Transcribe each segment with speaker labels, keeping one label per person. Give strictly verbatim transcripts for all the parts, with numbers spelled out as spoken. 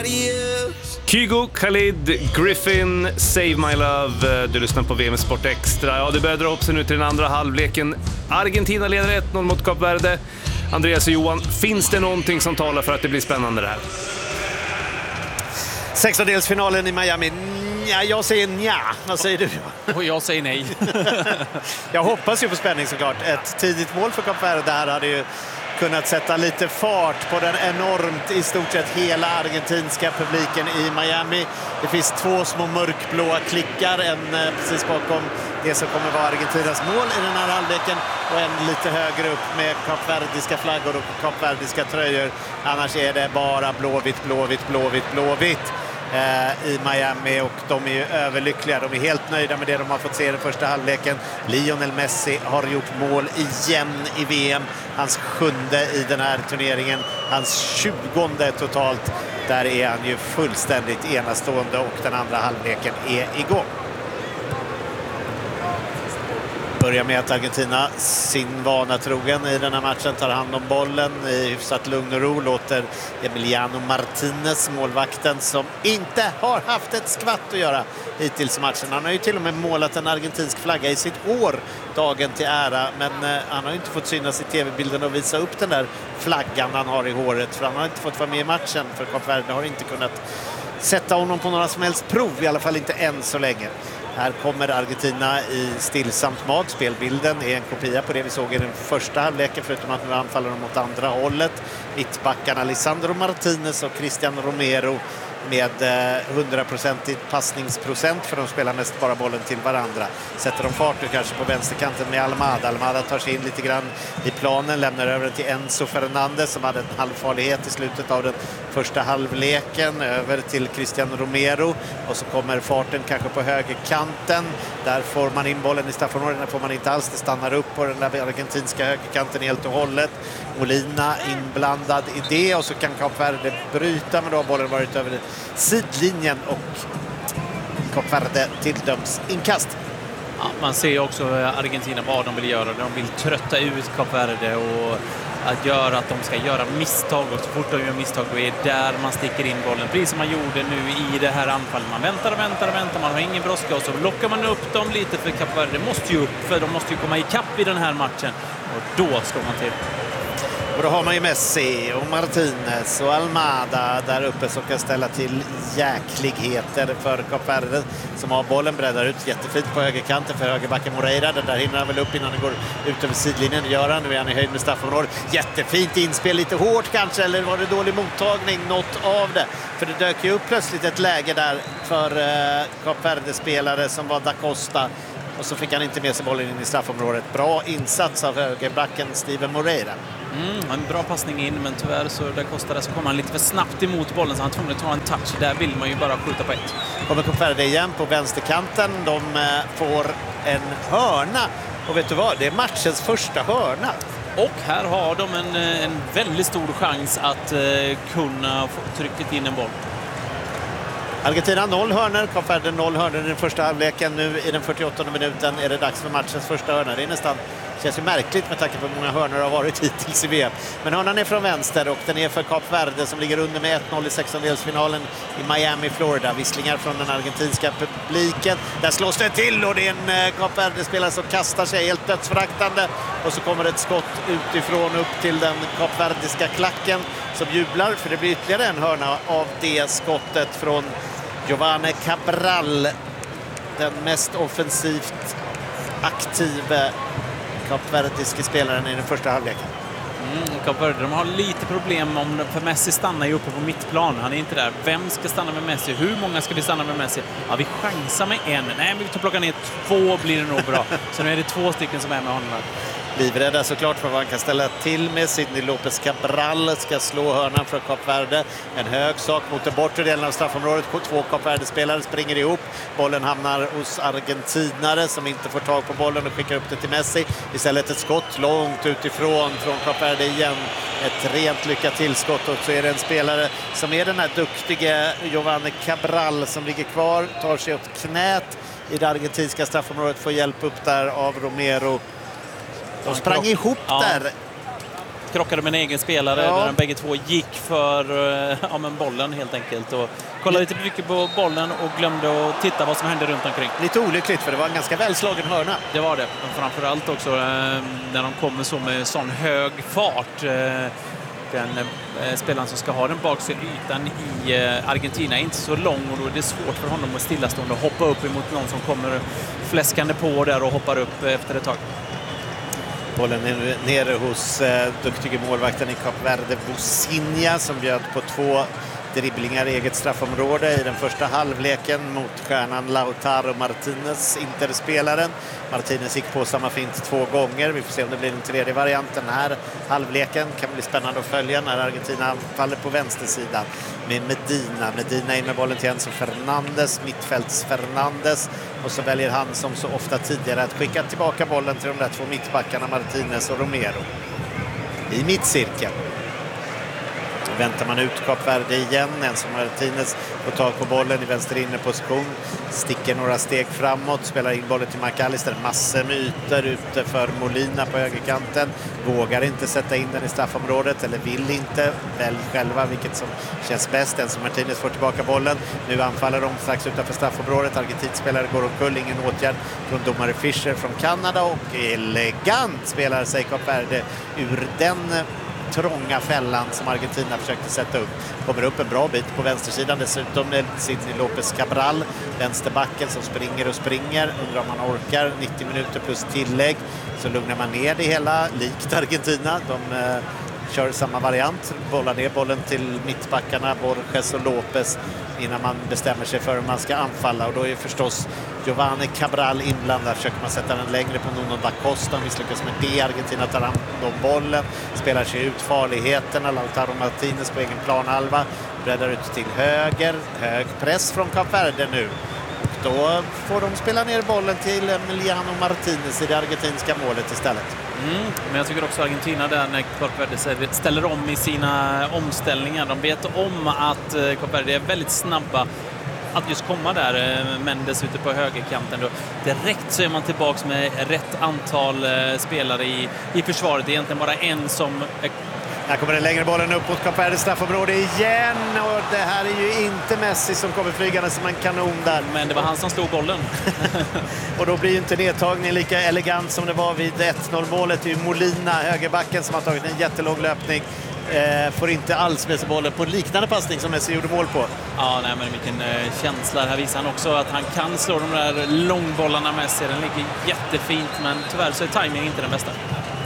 Speaker 1: Kygo, Khalid, Griffin, Save My Love. Du lyssnar på V M Sport Extra. Ja, det börjar dra upp sig nu till den andra halvleken. Argentina leder ett noll mot Kap Verde. Andreas och Johan, finns det någonting som talar för att det blir spännande det här?
Speaker 2: Sextondelsfinalen i Miami. Ja, jag säger nja. Vad säger du?
Speaker 3: Och jag säger nej.
Speaker 2: Jag hoppas ju på spänning såklart. Ett tidigt mål för Kap Verde där hade ju kunnat sätta lite fart på den enormt, i stort sett hela argentinska publiken i Miami. Det finns två små mörkblåa klickar, en eh, precis bakom det som kommer vara Argentinas mål i den här halvleken och en lite högre upp med kapverdiska flaggor och kapverdiska tröjor. Annars är det bara blåvitt, blåvitt, blåvitt, blåvitt i Miami, och de är ju överlyckliga. De är helt nöjda med det de har fått se i den första halvleken. Lionel Messi har gjort mål igen i V M. Hans sjunde i den här turneringen. Hans tjugonde totalt. Där är han ju fullständigt enastående, och den andra halvleken är igång. Börjar med att Argentina, sin vana trogen i den här matchen, tar hand om bollen i hyfsat lugn och ro. Låter Emiliano Martinez, målvakten, som inte har haft ett skvatt att göra hittills i matchen. Han har ju till och med målat en argentinsk flagga i sitt hår dagen till ära. Men eh, han har inte fått synas i tv-bilden och visa upp den där flaggan han har i håret. För han har inte fått vara med i matchen. För Kap Verde har inte kunnat sätta honom på några som helst prov. I alla fall inte än så länge. Här kommer Argentina i stillsamt mat. Spelbilden är en kopia på det vi såg i den första halvleken, förutom att nu anfaller de mot andra hållet. Mittbackarna Lisandro Martinez och Cristian Romero med hundraprocentig passningsprocent, för de spelar mest bara bollen till varandra. Sätter de fart nu kanske på vänsterkanten med Almada. Almada tar sig in lite grann i planen, lämnar över till Enzo Fernandez som hade en halvfarlighet i slutet av den första halvleken. Över till Cristian Romero, och så kommer farten kanske på högerkanten. Där får man in bollen i straffområdet, där får man inte alls. Det stannar upp på den där argentinska högerkanten helt och hållet. Molina inblandad i det, och så kan Kap Verde bryta, men då har bollen varit över sidlinjen och Kap Verde tilldöms inkast.
Speaker 3: Ja, man ser också Argentina vad de vill göra. De vill trötta ut Kap Verde och att göra att de ska göra misstag, och så fort de gör misstag då är där man sticker in bollen. Precis som man gjorde nu i det här anfallet. Man väntar och väntar och väntar, man har ingen brådska, och så lockar man upp dem lite, för Kap Verde måste ju upp, för de måste ju komma i kapp i den här matchen, och då slår man till.
Speaker 2: Och då har man ju Messi och Martinez och Almada där uppe som kan ställa till jäkligheter för Kap Verde, som har bollen, breddar ut jättefint på högerkanten för högerbacken Moreira. Den där hinner han väl upp innan den går ut över sidlinjen. Gör han. Nu är han i höjd med straffområdet. Jättefint inspel, lite hårt kanske, eller var det dålig mottagning? Något av det. För det dök ju upp plötsligt ett läge där för eh, Kap Verde-spelare som var Da Costa. Och så fick han inte med sig bollen in i straffområdet. Bra insats av högerbacken Steven Moreira.
Speaker 3: Mm, en bra passning in, men tyvärr så där kostade, så kom han lite för snabbt emot bollen, så han tvungen att ta en touch. Där vill man ju bara skjuta på ett.
Speaker 2: Kommer Kap Verde igen på vänsterkanten. De eh, får en hörna. Och vet du vad? Det är matchens första hörna.
Speaker 3: Och här har de en, en väldigt stor chans att eh, kunna få trycket in en boll.
Speaker 2: Argentina noll hörnor, Kap Verde noll hörnor i den första halvleken. Nu i den fyrtioåttonde minuten är det dags för matchens första hörna. Det är nästan, känns ju märkligt med tanke på hur många hörnor har varit hittills i V M. Men hörnan är från vänster, och den är för Kap Verde som ligger under med ett noll i sextondelsfinalen i Miami, Florida. Visslingar från den argentinska publiken. Där slås det till, och det är en Kap Verde-spelare som kastar sig helt dödsföraktande. Och så kommer ett skott utifrån upp till den Kap Verdiska klacken som jublar, för det blir ytterligare en hörna av det skottet från Giovanni Cabral, den mest offensivt aktiva kapverdiska spelaren i den första halvleken.
Speaker 3: Mm, Kap Verde, de har lite problem om, för Messi stannar ju uppe på mittplan. Han är inte där. Vem ska stanna med Messi? Hur många ska vi stanna med Messi? Ja, vi chansar med en. Nej, men vi tar plocka ner två, blir det nog bra. Så nu är det två stycken som är med honom.
Speaker 2: Livrädda såklart för vad han kan ställa till med. Sidney Lopez Cabral ska slå hörnan för Kap Verde. En hög sak mot den bortre delen av straffområdet. Två Kap Verde-spelare springer ihop. Bollen hamnar hos argentinare som inte får tag på bollen och skickar upp det till Messi. Istället ett skott långt utifrån från Kap Verde igen. Ett rent lyckat tillskott, och så är det en spelare som är den här duktiga Giovanni Cabral som ligger kvar, tar sig åt knät i det argentinska straffområdet, får hjälp upp där av Romero. De sprang ihop
Speaker 3: ja.
Speaker 2: där.
Speaker 3: krockade med en egen spelare
Speaker 2: Ja.
Speaker 3: där de bägge två gick för ja, men bollen helt enkelt. Och kollade lite för mycket på bollen och glömde att titta vad som hände runt omkring.
Speaker 2: Lite olyckligt för det var en ganska välslagen hörna.
Speaker 3: Det var det. Men framförallt också eh, när de kommer så med sån hög fart. Eh, den eh, spelaren som ska ha den baksida ytan i eh, Argentina är inte så lång och då är det svårt för honom att stillastående hoppa upp emot någon som kommer fläskande på där och hoppar upp efter ett tag.
Speaker 2: Bollen är nu nere hos eh, duktige målvakten i Kap Verde, Vozinha, som bjöd på två dribblingar i eget straffområde i den första halvleken mot stjärnan Lautaro Martinez, Interspelaren. Martinez gick på samma fint två gånger. Vi får se om det blir en tredje variant den här halvleken. Kan bli spännande att följa när Argentina faller på vänstersidan med Medina. Medina in med bollen till Enzo Fernandes, mittfälts Fernandes. Och så väljer han som så ofta tidigare att skicka tillbaka bollen till de där två mittbackarna Martinez och Romero. I mittcirkeln väntar man ut Kap Verde igen. Enzo Martinez får tag på bollen i vänster inneposition. Sticker några steg framåt. Spelar in bollen till McAllister. Massor med ytor ute för Molina på högerkanten. Vågar inte sätta in den i straffområdet. Eller vill inte. Välj själva vilket som känns bäst. Enzo Martinez får tillbaka bollen. Nu anfaller de strax utanför straffområdet. Argentinspelare går omkull. Ingen åtgärd från domare Fischer från Kanada. Och elegant spelar sig Kap Verde ur den trånga fällan som Argentina försökte sätta upp. Kommer upp en bra bit på vänstersidan. Dessutom med Sidney Lopez Cabral, vänsterbacken som springer och springer. Undrar om man orkar. nittio minuter plus tillägg. Så lugnar man ner det hela, likt Argentina. De eh, kör samma variant. Bollar ner bollen till mittbackarna, Borges och Lopez, innan man bestämmer sig för hur man ska anfalla. Och då är förstås Giovanni Cabral inblandad. Försöker man sätta den längre på Nuno da Costa. Misslyckas med det. Argentina tar hand om bollen. Spelar sig ut farligheterna. Lautaro Martinez på egen planhalva. Breddar ut till höger. Hög press från Kap Verde nu. Och då får de spela ner bollen till Emiliano Martinez i det argentinska målet istället.
Speaker 3: Mm, men jag tycker också Argentina där när Kap Verde ställer om i sina omställningar. De vet om att Kap Verde är väldigt snabba att just komma där. Mendes ute på högerkanten. Då. Direkt så är man tillbaks med rätt antal spelare i, i försvaret. Det är egentligen bara en som...
Speaker 2: Här kommer den längre bollen upp mot Kap Verdes straffområde igen. Och det här är ju inte Messi som kommer flygande som en kanon där.
Speaker 3: Men det var han som stod bollen.
Speaker 2: Och då blir ju inte nedtagningen lika elegant som det var vid ett noll målet. Det är Molina, högerbacken, som har tagit en jättelång löpning. Eh, får inte alls med sig bollen på en liknande passning som Messi gjorde mål på.
Speaker 3: Ja, nej, men vilken eh, känsla. Här visar han också att han kan slå de där långbollarna med sig. Den ligger jättefint, men tyvärr så är timingen inte den bästa.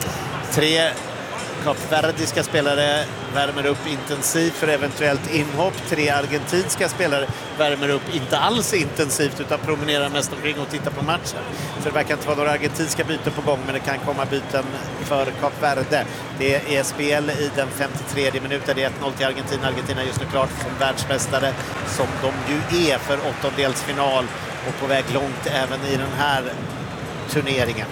Speaker 2: Tre kapverdiska spelare värmer upp intensivt för eventuellt inhopp. Tre argentinska spelare värmer upp inte alls intensivt utan promenerar mest omkring och tittar på matchen. Så det verkar inte vara några argentinska byten på gång, men det kan komma byten för Kap Verde. Det är spel i den femtiotredje minuten. Det är ett noll till Argentina. Argentina är just nu klart som världsmästare, som de ju är, för åttondelsfinal och på väg långt även i den här turneringen.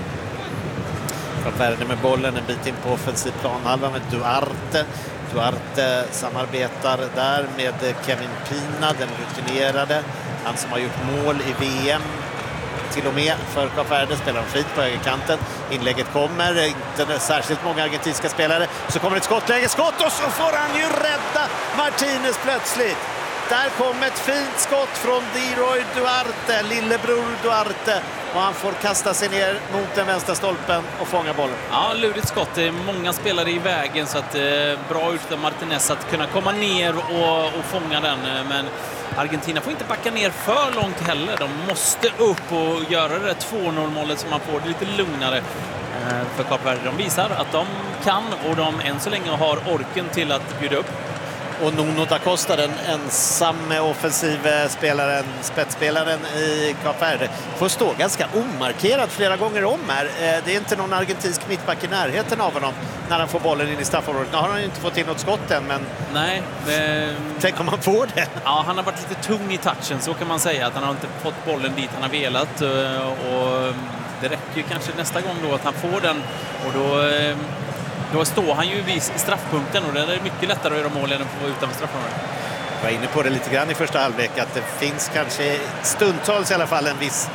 Speaker 2: Kap Verde med bollen en bit in på offensiv planhalva med Duarte. Duarte samarbetar där med Kevin Pina, den rutinerade. Han som har gjort mål i V M till och med för Kap Verde. Spelar de fint på högerkanten. Inlägget kommer, inte särskilt många argentinska spelare. Så kommer ett skottläge, skott, och så får han ju rädda Martinez plötsligt. Där kom ett fint skott från Diroy Duarte, lillebror Duarte. Och han får kasta sig ner mot den vänstra stolpen och fånga bollen.
Speaker 3: Ja, lurigt skott. Det är många spelare i vägen, så att eh, bra ut av Martinez att kunna komma ner och, och fånga den. Men Argentina får inte backa ner för långt heller. De måste upp och göra det två noll målet som man får det lite lugnare. Eh, för Kap Verde, de visar att de kan och de än så länge har orken till att bjuda upp.
Speaker 2: Och Nuno da Costa, den ensamme offensiva spelaren, spetsspelaren i Kap Verde, får stå ganska omarkerad flera gånger om här. Det är inte någon argentinsk mittback i närheten av honom när han får bollen in i straffområdet. Nu har han inte fått in något skott än, men
Speaker 3: nej, eh...
Speaker 2: tänk om han får det.
Speaker 3: Ja, han har varit lite tung i touchen, så kan man säga. Att han har inte fått bollen dit han har velat. Och det räcker ju kanske nästa gång då att han får den. Och då... Då står han ju vid straffpunkten och det är mycket lättare att göra mål än att få utanför straffområdet.
Speaker 2: Jag var inne på det lite grann i första halvlek att det finns kanske stundtals i alla fall en viss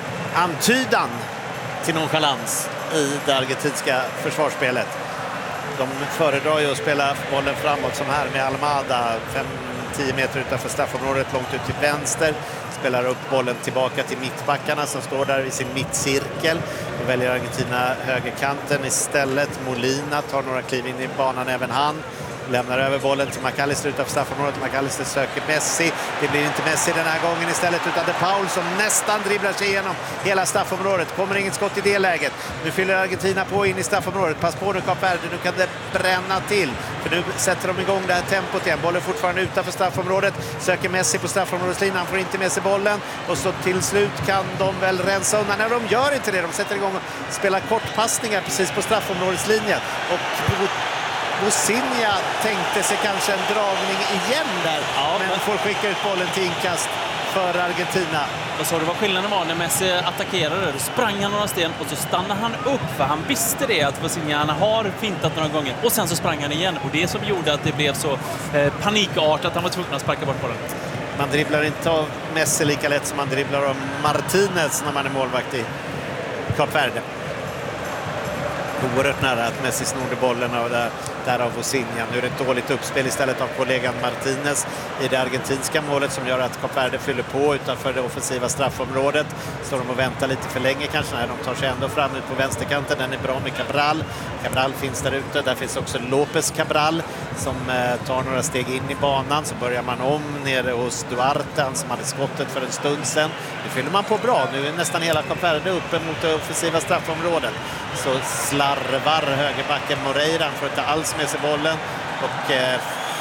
Speaker 2: antydan till nonchalans i det argentinska försvarsspelet. De föredrar ju att spela bollen framåt som här med Almada, fem tio meter utanför straffområdet, långt ut till vänster. Spelar upp bollen tillbaka till mittbackarna som står där i sin mittcirkel. Då väljer Argentina högerkanten istället. Molina tar några kliv in i banan även han. Lämnar över bollen till McAllister utanför straffområdet. McAllister söker Messi. Det blir inte Messi den här gången istället utan De Paul som nästan dribblar sig igenom hela straffområdet. Kommer inget skott i det läget. Nu fyller Argentina på in i straffområdet. Pass på nu Kap Verde. Nu kan det bränna till. För nu sätter de igång det här tempot igen. Bollen fortfarande utanför straffområdet. Söker Messi på straffområdeslinjen. Han får inte med sig bollen. Och så till slut kan de väl rensa undan. Nej, de gör inte det. De sätter igång och spelar kortpassningar precis på straffområdeslinjen. Och Bosinja tänkte sig kanske en dragning igen där, ja, men får skicka ut bollen till inkast för Argentina.
Speaker 3: Och så det var skillnaden var när Messi attackerade, då sprang han några sten och så stannade han upp för han visste det att Bosinja har fintat några gånger och sen så sprang han igen och det som gjorde att det blev så eh, panikartat att han var tvungen att sparka bort bollen.
Speaker 2: Man dribblar inte av Messi lika lätt som man dribblar av Martinez när man är målvakt i Kap Verde. Oerhört nära att Messi snodde bollen av där, där av Bosinja. Nu är det ett dåligt uppspel istället av kollegan Martinez i det argentinska målet som gör att Kap Verde fyller på utanför det offensiva straffområdet. Står de och väntar lite för länge kanske. Nej, de tar sig ändå fram ut på vänsterkanten. Den är bra med Cabral. Cabral finns där ute. Där finns också Lopez Cabral som eh, tar några steg in i banan. Så börjar man om nere hos Duarte, han som hade skottet för en stund sedan. Nu fyller man på bra. Nu är nästan hela Kap Verde uppe mot det offensiva straffområdet. Så slarvar högerbacken Moreira, han får inte alls med sig bollen och eh,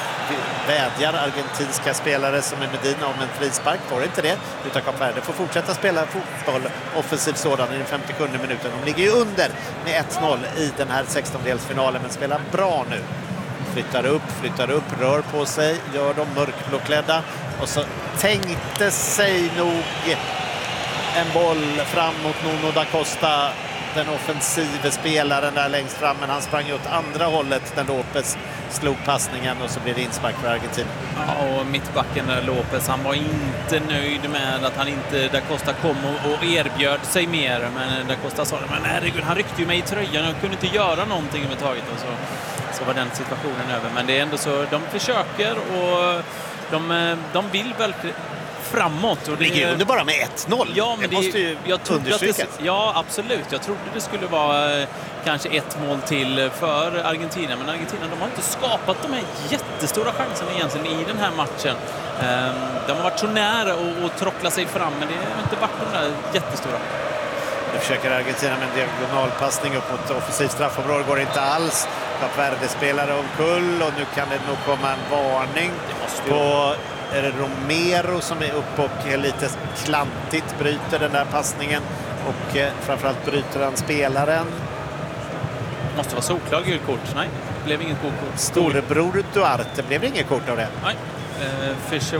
Speaker 2: vädjar argentinska spelare som är Medina om en frispark. Får inte det, utan Kap Verde får fortsätta spela fotboll, offensiv sådan i den femtiosjunde minuten. De ligger ju under med ett noll i den här sextondelsfinalen men spelar bra nu. Flyttar upp, flyttar upp, rör på sig, gör de mörkblåklädda och så tänkte sig nog en boll fram mot Nuno da Costa, den offensive spelaren där längst fram, men han sprang åt andra hållet när Lopez slog passningen och så blir det inspark för Argentina.
Speaker 3: Ja, och mittbacken där Lopez, han var inte nöjd med att han inte, da Costa kom och, och erbjöd sig mer, men da Costa sa, men herregud, han ryckte ju mig i tröjan, jag kunde inte göra någonting överhuvudtaget och så, så var den situationen över. Men det är ändå så, de försöker och de, de vill väl framåt. Och det
Speaker 2: ligger under bara med ett noll.
Speaker 3: Ja, men
Speaker 2: det,
Speaker 3: det
Speaker 2: måste ju
Speaker 3: jag trodde att det, ja, absolut. Jag trodde det skulle vara eh, kanske ett mål till för Argentina. Men Argentina, de har inte skapat de här jättestora chanserna egentligen i den här matchen. Eh, de har varit så nära att, att trockla sig fram, men det har inte varit de där jättestora.
Speaker 2: Nu försöker Argentina med en diagonalpassning upp mot offensivt straffområde. Går inte alls. Kap Verde spelare omkull och nu kan det nog komma en varning på... Är det Romero som är uppe och är lite klantigt bryter den där passningen och eh, framförallt bryter han spelaren.
Speaker 3: Måste vara solklar gult kort. Nej, det blev inget gult kort.
Speaker 2: Storebror Duarte, blev det inget kort av det?
Speaker 3: Nej, eh, Fischer